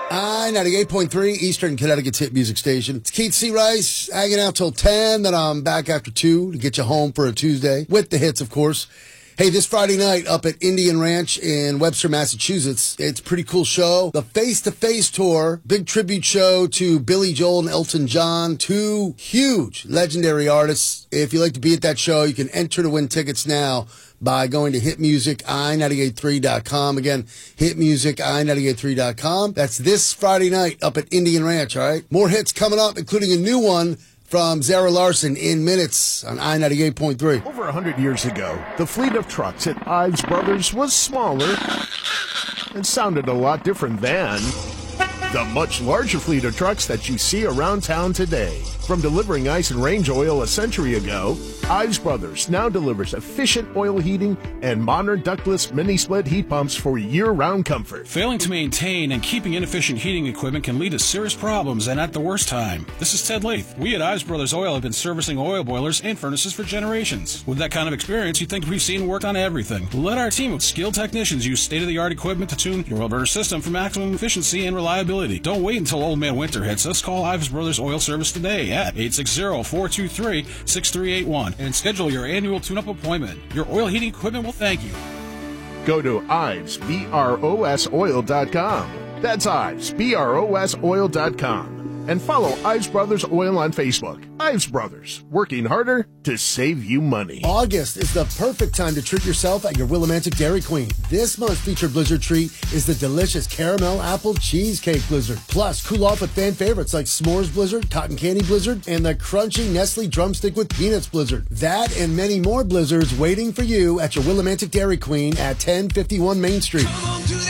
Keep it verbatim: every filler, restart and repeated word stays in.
I ninety-eight point three, Eastern Connecticut's hit music station. It's Keith C. Rice, hanging out till ten, then I'm back after two to get you home for a Tuesday, with the hits, of course. Hey, this Friday night up at Indian Ranch in Webster, Massachusetts, it's a pretty cool show. The Face to Face Tour, big tribute show to Billy Joel and Elton John, two huge legendary artists. If you like to be at that show, you can enter to win tickets now by going to hit music i nine eight three dot com. Again, hit music i nine eight three dot com. That's this Friday night up at Indian Ranch, all right? More hits coming up, including a new one from Zara Larson in minutes on I ninety-eight point three. Over a hundred years ago, the fleet of trucks at Ives Brothers was smaller and sounded a lot different than the much larger fleet of trucks that you see around town today. From delivering ice and range oil a century ago, Ives Brothers now delivers efficient oil heating and modern ductless mini-split heat pumps for year-round comfort. Failing to maintain and keeping inefficient heating equipment can lead to serious problems, and at the worst time. This is Ted Leith. We at Ives Brothers Oil have been servicing oil boilers and furnaces for generations. With that kind of experience, you'd think we've seen and worked on everything. Let our team of skilled technicians use state-of-the-art equipment to tune your oil burner system for maximum efficiency and reliability. Don't wait until Old Man Winter hits us. Call Ives Brothers Oil Service today at eight six zero, four two three, six three eight one and schedule your annual tune-up appointment. Your oil heating equipment will thank you. Go to Ives, B R O S oil dot com. That's Ives, B R O S oil dot com. And follow Ives Brothers Oil on Facebook. Ives Brothers, working harder to save you money. August is the perfect time to treat yourself at your Willimantic Dairy Queen. This month's featured Blizzard treat is the delicious Caramel Apple Cheesecake Blizzard. Plus, cool off with fan favorites like S'mores Blizzard, Cotton Candy Blizzard, and the crunchy Nestle Drumstick with Peanuts Blizzard. That and many more Blizzards waiting for you at your Willimantic Dairy Queen at ten fifty-one Main Street.